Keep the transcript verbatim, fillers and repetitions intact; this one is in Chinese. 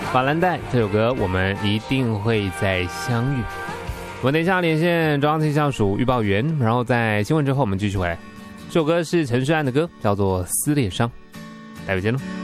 法兰黛这首歌，我们一定会再相遇。我们等一下连线中央气象署预报员，然后在新闻之后我们继续回来。这首歌是陈势安的歌，叫做《撕裂伤》，待会见喽。